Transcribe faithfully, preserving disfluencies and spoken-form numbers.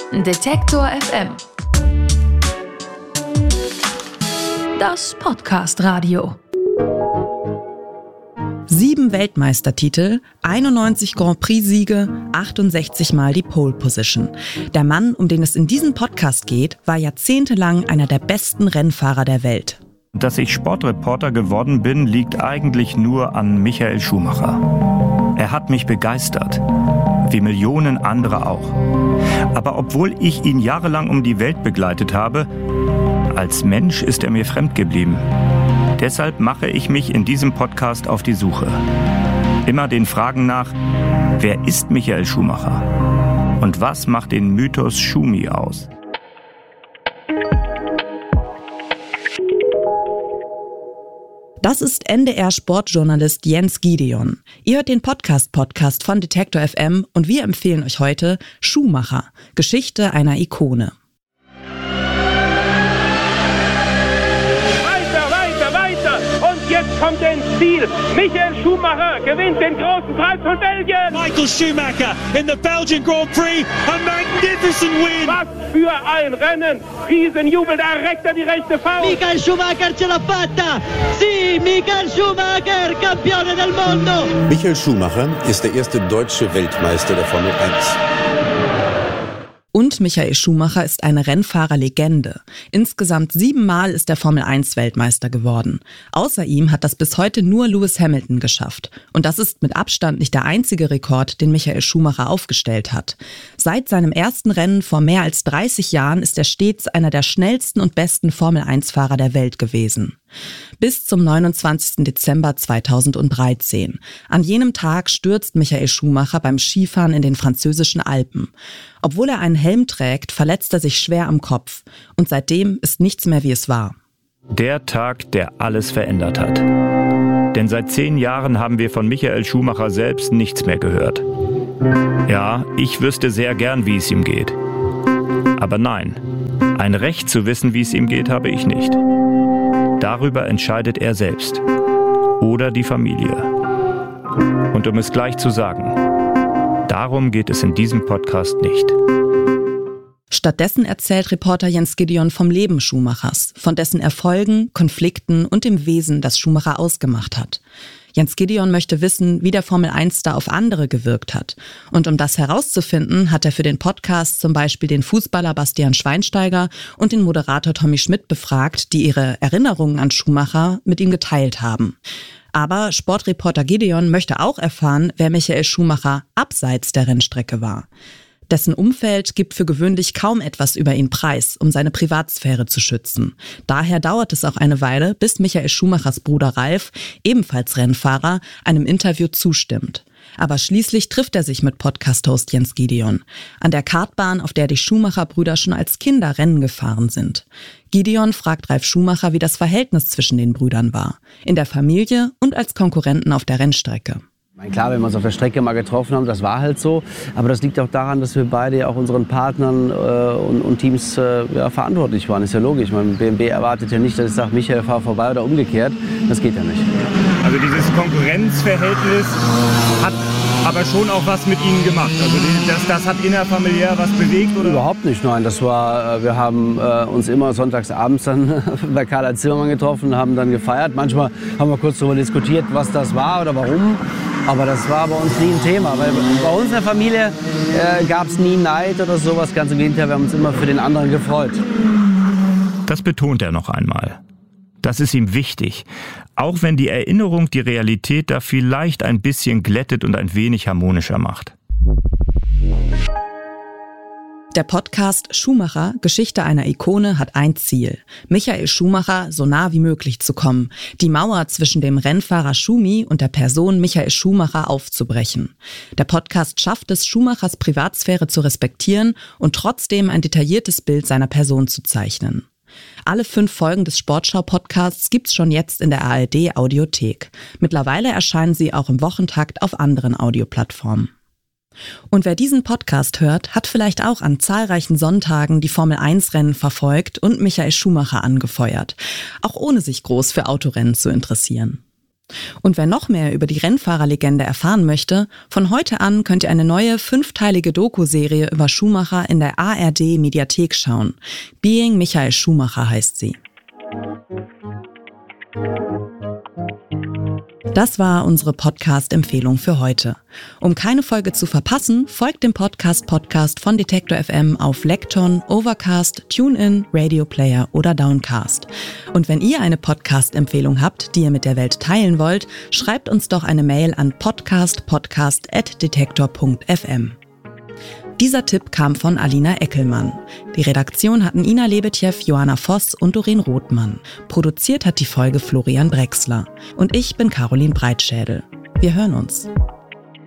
Detektor F M. Das Podcast-Radio. Sieben Weltmeistertitel, einundneunzig Grand Prix-Siege, achtundsechzig Mal die Pole Position. Der Mann, um den es in diesem Podcast geht, war jahrzehntelang einer der besten Rennfahrer der Welt. Dass ich Sportreporter geworden bin, liegt eigentlich nur an Michael Schumacher. Er hat mich begeistert, wie Millionen andere auch. Aber obwohl ich ihn jahrelang um die Welt begleitet habe, als Mensch ist er mir fremd geblieben. Deshalb mache ich mich in diesem Podcast auf die Suche. Immer den Fragen nach, wer ist Michael Schumacher? Und was macht den Mythos Schumi aus? Das ist N D R-Sportjournalist Jens Gideon. Ihr hört den Podcast-Podcast von Detektor F M und wir empfehlen euch heute Schumacher, Geschichte einer Ikone. Jetzt kommt er ins Ziel. Michael Schumacher gewinnt den großen Preis von Belgien. Michael Schumacher in the Belgian Grand Prix. A magnificent win. Was für ein Rennen. Riesenjubel, da reckt er die rechte Faust. Michael Schumacher ce l'ha fatta. Sì, Michael Schumacher, Campione del mondo. Michael Schumacher ist der erste deutsche Weltmeister der Formel eins. Und Michael Schumacher ist eine Rennfahrerlegende. Insgesamt siebenmal ist er Formel eins Weltmeister geworden. Außer ihm hat das bis heute nur Lewis Hamilton geschafft. Und das ist mit Abstand nicht der einzige Rekord, den Michael Schumacher aufgestellt hat. Seit seinem ersten Rennen vor mehr als dreißig Jahren ist er stets einer der schnellsten und besten Formel eins Fahrer der Welt gewesen. Bis zum neunundzwanzigsten Dezember zweitausenddreizehn. An jenem Tag stürzt Michael Schumacher beim Skifahren in den französischen Alpen. Obwohl er einen Helm trägt, verletzt er sich schwer am Kopf. Und seitdem ist nichts mehr, wie es war. Der Tag, der alles verändert hat. Denn seit zehn Jahren haben wir von Michael Schumacher selbst nichts mehr gehört. Ja, ich wüsste sehr gern, wie es ihm geht. Aber nein, ein Recht zu wissen, wie es ihm geht, habe ich nicht. Darüber entscheidet er selbst. Oder die Familie. Und um es gleich zu sagen, darum geht es in diesem Podcast nicht. Stattdessen erzählt Reporter Jens Gideon vom Leben Schumachers, von dessen Erfolgen, Konflikten und dem Wesen, das Schumacher ausgemacht hat. Jens Gideon möchte wissen, wie der Formel eins Star auf andere gewirkt hat. Und um das herauszufinden, hat er für den Podcast zum Beispiel den Fußballer Bastian Schweinsteiger und den Moderator Tommy Schmidt befragt, die ihre Erinnerungen an Schumacher mit ihm geteilt haben. Aber Sportreporter Gideon möchte auch erfahren, wer Michael Schumacher abseits der Rennstrecke war. Dessen Umfeld gibt für gewöhnlich kaum etwas über ihn preis, um seine Privatsphäre zu schützen. Daher dauert es auch eine Weile, bis Michael Schumachers Bruder Ralf, ebenfalls Rennfahrer, einem Interview zustimmt. Aber schließlich trifft er sich mit Podcast-Host Jens Gideon an der Kartbahn, auf der die Schumacher-Brüder schon als Kinder Rennen gefahren sind. Gideon fragt Ralf Schumacher, wie das Verhältnis zwischen den Brüdern war, in der Familie und als Konkurrenten auf der Rennstrecke. Klar, wenn wir uns auf der Strecke mal getroffen haben, das war halt so. Aber das liegt auch daran, dass wir beide auch unseren Partnern äh, und, und Teams äh, ja, verantwortlich waren. Ist ja logisch. Mein B M W erwartet ja nicht, dass ich sage, Michael, fahr vorbei oder umgekehrt. Das geht ja nicht. Also dieses Konkurrenzverhältnis hat aber schon auch was mit Ihnen gemacht. Also das, das hat innerfamiliär was bewegt, oder? Überhaupt nicht, nein. Das war, wir haben äh, uns immer sonntags abends dann bei Karl-Heinz Zimmermann getroffen, haben dann gefeiert. Manchmal haben wir kurz darüber diskutiert, was das war oder warum. Aber das war bei uns nie ein Thema, weil bei uns in der Familie äh, gab es nie Neid oder sowas. Ganz im Gegenteil, wir haben uns immer für den anderen gefreut. Das betont er noch einmal. Das ist ihm wichtig, auch wenn die Erinnerung die Realität da vielleicht ein bisschen glättet und ein wenig harmonischer macht. Der Podcast Schumacher, Geschichte einer Ikone hat ein Ziel. Michael Schumacher so nah wie möglich zu kommen, die Mauer zwischen dem Rennfahrer Schumi und der Person Michael Schumacher aufzubrechen. Der Podcast schafft es, Schumachers Privatsphäre zu respektieren und trotzdem ein detailliertes Bild seiner Person zu zeichnen. Alle fünf Folgen des Sportschau-Podcasts gibt's schon jetzt in der A R D-Audiothek. Mittlerweile erscheinen sie auch im Wochentakt auf anderen Audioplattformen. Und wer diesen Podcast hört, hat vielleicht auch an zahlreichen Sonntagen die Formel eins Rennen verfolgt und Michael Schumacher angefeuert, auch ohne sich groß für Autorennen zu interessieren. Und wer noch mehr über die Rennfahrerlegende erfahren möchte, von heute an könnt ihr eine neue fünfteilige Doku-Serie über Schumacher in der A R D-Mediathek schauen. Being Michael Schumacher heißt sie. Das war unsere Podcast-Empfehlung für heute. Um keine Folge zu verpassen, folgt dem Podcast-Podcast von Detektor F M auf Lekton, Overcast, TuneIn, Radio Player oder Downcast. Und wenn ihr eine Podcast-Empfehlung habt, die ihr mit der Welt teilen wollt, schreibt uns doch eine Mail an podcastpodcast at detektor punkt f m. Dieser Tipp kam von Alina Eckelmann. Die Redaktion hatten Ina Lebetjew, Johanna Voss und Doreen Rothmann. Produziert hat die Folge Florian Drexler. Und ich bin Caroline Breitschädel. Wir hören uns.